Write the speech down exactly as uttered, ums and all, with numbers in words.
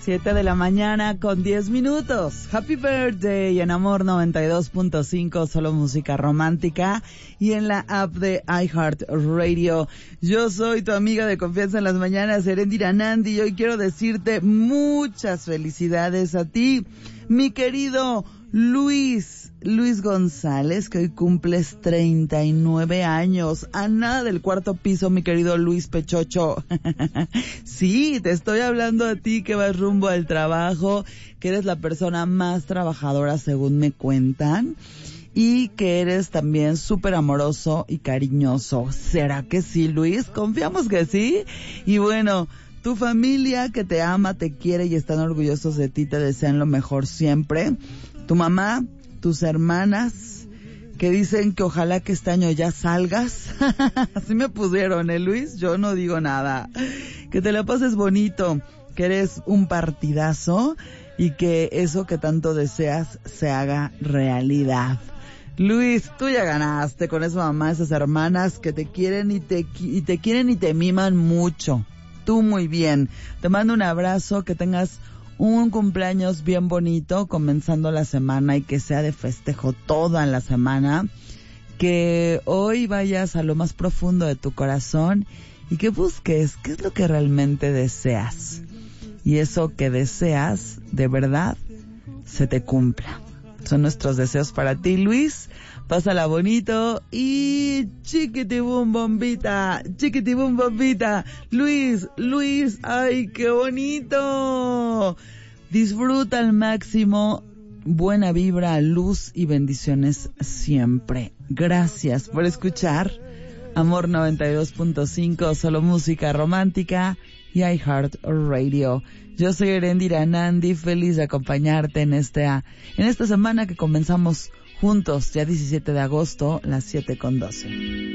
siete de la mañana con diez minutos. Happy Birthday en Amor noventa y dos punto cinco, solo música romántica. Y en la app de iHeartRadio. Yo soy tu amiga de confianza en las mañanas, Erendira Nandi. Y hoy quiero decirte muchas felicidades a ti, mi querido Luis. Luis González, que hoy cumples treinta y nueve años. A nada del cuarto piso, mi querido Luis Pechocho. Sí, te estoy hablando a ti que vas rumbo al trabajo, que eres la persona más trabajadora según me cuentan, y que eres también súper amoroso y cariñoso. ¿Será que sí, Luis? Confiamos que sí. Y bueno, tu familia que te ama, te quiere y están orgullosos de ti, te desean lo mejor siempre. Tu mamá, tus hermanas, que dicen que ojalá que este año ya salgas. Así me pusieron, ¿eh, Luis? Yo no digo nada. Que te la pases bonito, que eres un partidazo y que eso que tanto deseas se haga realidad. Luis, tú ya ganaste con esa mamá, esas hermanas que te quieren y te, y te quieren y te miman mucho. Tú muy bien. Te mando un abrazo, que tengas un cumpleaños bien bonito comenzando la semana y que sea de festejo toda la semana, que hoy vayas a lo más profundo de tu corazón y que busques qué es lo que realmente deseas, y eso que deseas de verdad se te cumpla. Son nuestros deseos para ti, Luis. Pásala bonito y chiquitibum bombita, chiquitibum bombita. Luis, Luis, ay, qué bonito. Disfruta al máximo, buena vibra, luz y bendiciones siempre. Gracias por escuchar Amor noventa y dos punto cinco, solo música romántica y iHeartRadio. Yo soy Erendira Nandi, feliz de acompañarte en esta, en esta semana que comenzamos juntos, ya diecisiete de agosto, las siete con doce.